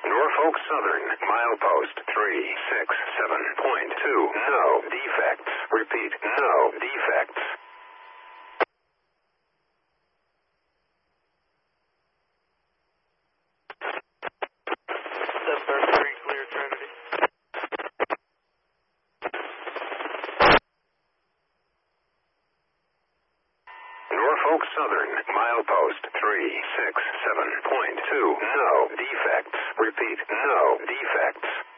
Norfolk Southern, milepost 367.2. No defects. Repeat, no defects. Clear, Trinity. Norfolk Southern, milepost 367.2. No defects. Repeat, no defects.